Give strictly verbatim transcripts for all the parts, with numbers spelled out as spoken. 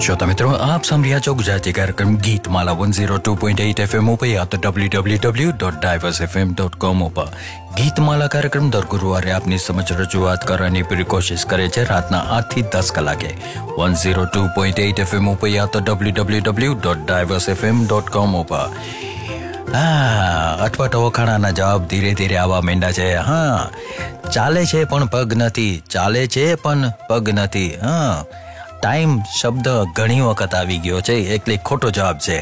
श्रोता मित्रों, आप सुन रहे हो गुजराती कार्यक्रम गीत माला one zero two point eight FM ઉપર या तो W W W dot diverse F M dot com ઉપર ગીતમાલા કાર્યક્રમ દર ગુરુવારે આપની સમક્ષ રજૂઆત કરવાની પૂરી કોશિશ કરે છે રાતના આઠ થી દસ કલાકે one zero two point eight FM ઉપર या तो W W W dot diverse F M dot com ઉપર હા અટપટ વખાણાના જવાબ ધીરે ધીરે આવવા માંડ્યા છે. હા, ચાલે છે પણ પગ નથી, ચાલે છે પણ પગ નથી. હા, ટાઈમ શબ્દ ઘણી વખત આવી ગયો છે એટલે ખોટો જવાબ છે.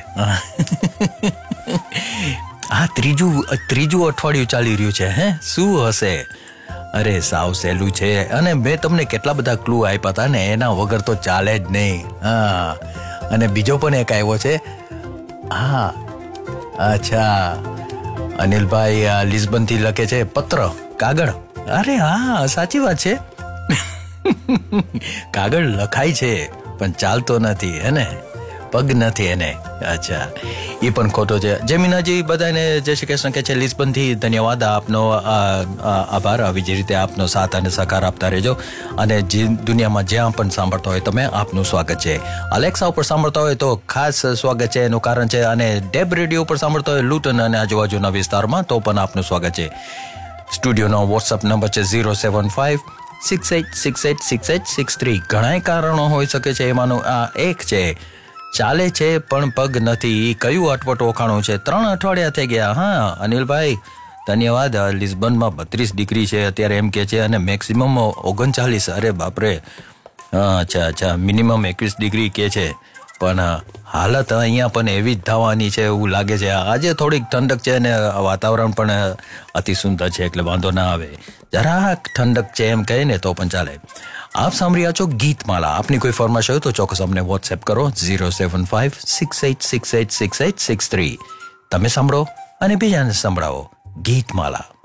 આ ત્રીજું ત્રીજું અઠવાડિયું ચાલી રહ્યું છે. હે, શું હશે? અરે સાવ સહેલું છે અને મેં તમને કેટલા બધા ક્લુ આપ્યા હતા ને, એના વગર તો ચાલે જ નહીં. હા, અને બીજો પણ એક આવ્યો છે. હા, અચ્છા, અનિલભાઈ લિસ્બન થી લખે છે પત્ર, કાગળ. અરે હા, સાચી વાત છે. કાગળ લખાય છે પણ ચાલતો નથી, હે ને, પગ નથી એને. અચ્છા, એ પણ ખોટો છે. જમીનાજી બધાને જય શ્રી કૃષ્ણ કે છે લિસ્બન થી. ધન્યવાદ, આપનો આભાર. આવી જ રીતે આપનો સાથ અને સહકાર આપતા રહેજો. અને જે દુનિયામાં જ્યાં પણ સાંભળતા હોય તમે, આપનું સ્વાગત છે. અલેક્સા ઉપર સાંભળતા હોય તો ખાસ સ્વાગત છે, એનું કારણ છે. અને ડેબ રેડિયો ઉપર સાંભળતા હોય લુટન અને આજુબાજુના વિસ્તારમાં, તો પણ આપનું સ્વાગત છે. સ્ટુડિયોનો વોટ્સઅપ નંબર છે zero seven five six eight six eight six eight six three. ઘણા કારણો હોઈ શકે છે, એમાંનું આ એક છે. ચાલે છે પણ પગ નથી. કયું અટપટ ઓખાણું છે? ત્રણ અઠવાડિયા થઈ ગયા. હા અનિલભાઈ, ધન્યવાદ. લિસ્બનમાં બત્રીસ ડિગ્રી છે અત્યારે એમ કે છે, અને મેક્સિમમ ઓગણચાલીસ. અરે બાપરે. હા, અચ્છા અચ્છા, મિનિમમ એકવીસ ડિગ્રી કે છે. પણ હાલત અહીંયા પણ એવી જ થવાની છે એવું લાગે છે. આજે થોડીક ઠંડક છે અને વાતાવરણ પણ અતિ સુંદર છે, એટલે વાંધો ના આવે. જરાક ઠંડક છે એમ કહે ને તો પણ ચાલે. આપ સાંભળી રહ્યા છો ગીતમાલા. આપની કોઈ ફરમાશ હોય તો ચોક્કસ અમને વોટ્સએપ કરો zero seven five six eight six eight six eight six three. તમે સાંભળો અને બીજાને સંભળાવો. ગીતમાલા.